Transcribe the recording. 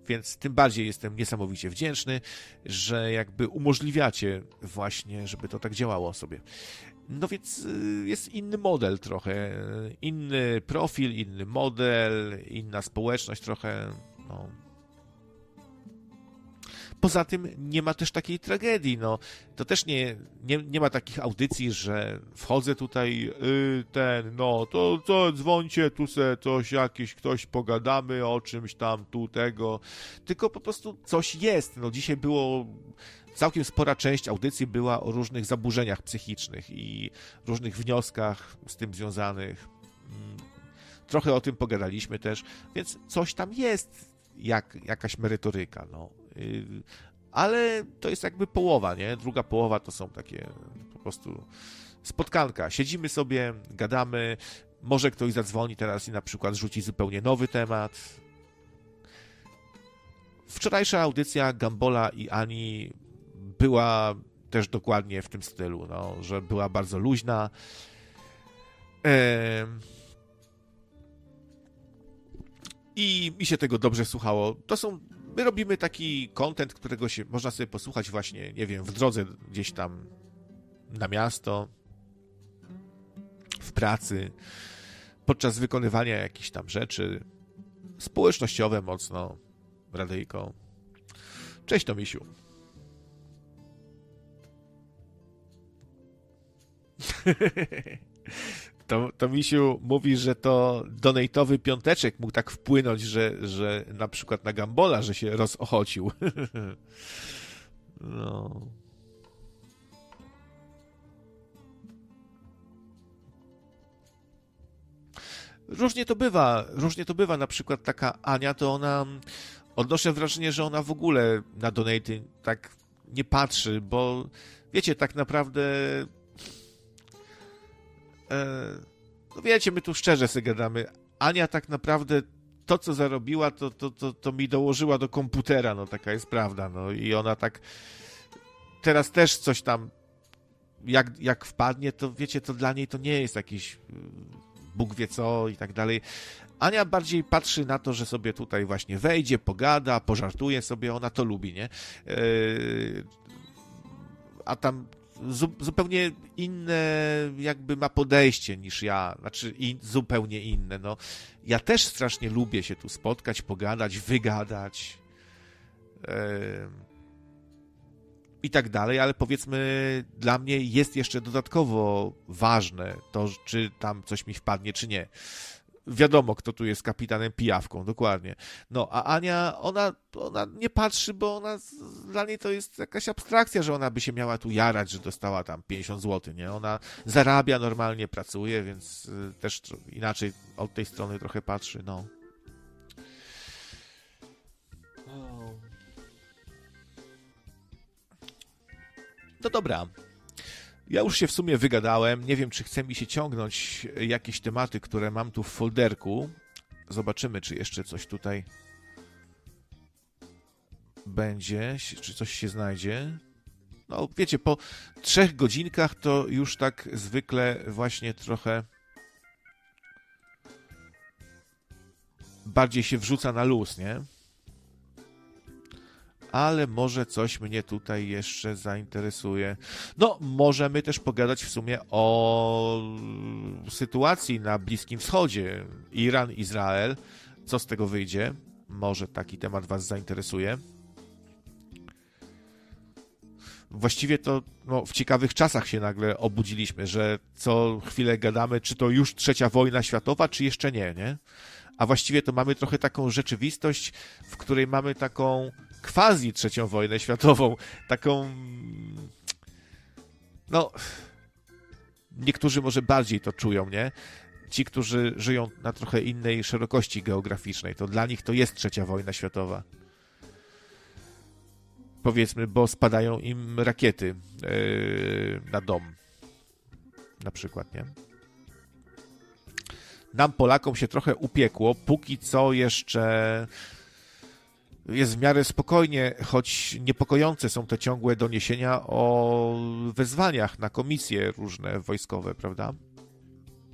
więc tym bardziej jestem niesamowicie wdzięczny, że jakby umożliwiacie właśnie, żeby to tak działało sobie. No więc jest inny model trochę, inny profil, inny model, inna społeczność trochę, no. Poza tym nie ma też takiej tragedii, no. To też nie ma takich audycji, że wchodzę tutaj, to dzwońcie, tu se ktoś pogadamy o czymś tam, tu tego, tylko po prostu coś jest, no. Dzisiaj było, całkiem spora część audycji była o różnych zaburzeniach psychicznych i różnych wnioskach z tym związanych. Trochę o tym pogadaliśmy też, więc coś tam jest, jakaś merytoryka, no. Ale to jest jakby połowa, nie? Druga połowa to są takie po prostu spotkanka. Siedzimy sobie, gadamy, może ktoś zadzwoni teraz i na przykład rzuci zupełnie nowy temat. Wczorajsza audycja Gambola i Ani była też dokładnie w tym stylu, no, że była bardzo luźna. I mi się tego dobrze słuchało. My robimy taki content, którego się można sobie posłuchać właśnie, nie wiem, w drodze gdzieś tam na miasto, w pracy, podczas wykonywania jakichś tam rzeczy społecznościowe mocno, radyjko. Cześć, Tomisiu. To Misiu mówi, że to donate'owy piąteczek mógł tak wpłynąć, że na przykład na Gambola, że się rozochocił. No. Różnie to bywa. Na przykład taka Ania, to ona, odnoszę wrażenie, że ona w ogóle na donaty tak nie patrzy, bo wiecie, tak naprawdę no wiecie, my tu szczerze sobie gadamy. Ania tak naprawdę to, co zarobiła, to mi dołożyła do komputera, no taka jest prawda, no i ona tak teraz też coś tam jak wpadnie, to wiecie, to dla niej to nie jest jakiś Bóg wie co i tak dalej. Ania bardziej patrzy na to, że sobie tutaj właśnie wejdzie, pogada, pożartuje sobie, ona to lubi, nie? A tam zupełnie inne jakby ma podejście niż ja, znaczy zupełnie inne, no. Ja też strasznie lubię się tu spotkać, pogadać, wygadać i tak dalej, ale powiedzmy dla mnie jest jeszcze dodatkowo ważne to, czy tam coś mi wpadnie, czy nie. Wiadomo, kto tu jest kapitanem pijawką, dokładnie. No, a Ania, ona nie patrzy, bo dla niej to jest jakaś abstrakcja, że ona by się miała tu jarać, że dostała tam 50 zł, nie? Ona zarabia, normalnie pracuje, więc też inaczej od tej strony trochę patrzy, no. No dobra. Ja już się w sumie wygadałem. Nie wiem, czy chce mi się ciągnąć jakieś tematy, które mam tu w folderku. Zobaczymy, czy jeszcze coś tutaj będzie, czy coś się znajdzie. No, wiecie, po 3 godzinkach to już tak zwykle właśnie trochę bardziej się wrzuca na luz, nie? Ale może coś mnie tutaj jeszcze zainteresuje. No, możemy też pogadać w sumie o sytuacji na Bliskim Wschodzie. Iran, Izrael. Co z tego wyjdzie? Może taki temat was zainteresuje. Właściwie to w ciekawych czasach się nagle obudziliśmy, że co chwilę gadamy, czy to już 3. wojna światowa, czy jeszcze nie? A właściwie to mamy trochę taką rzeczywistość, w której mamy taką quasi 3. wojnę światową, taką, no, niektórzy może bardziej to czują, nie? Ci, którzy żyją na trochę innej szerokości geograficznej, to dla nich to jest 3. wojna światowa. Powiedzmy, bo spadają im rakiety na dom. Na przykład, nie? Nam, Polakom, się trochę upiekło. Póki co jeszcze jest w miarę spokojnie, choć niepokojące są te ciągłe doniesienia o wezwaniach na komisje różne wojskowe, prawda?